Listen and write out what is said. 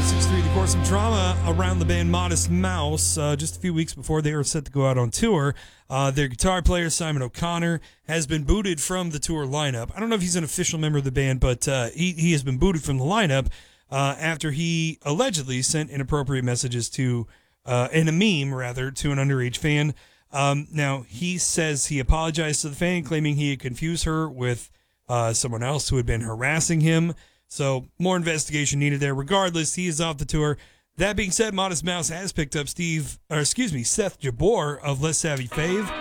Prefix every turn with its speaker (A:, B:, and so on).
A: 106.3, The Course of Drama around the band Modest Mouse. Just a few weeks before they were set to go out on tour, their guitar player, Simon O'Connor, has been booted from the tour lineup. I don't know if he's an official member of the band, but he has been booted from the lineup after he allegedly sent inappropriate messages to, in a meme, rather, to an underage fan. Now, he says he apologized to the fan, claiming he had confused her with someone else who had been harassing him. So more investigation needed there. Regardless, he is off the tour. That being said, Modest Mouse has picked up Seth Jabor of Less Savvy Fave.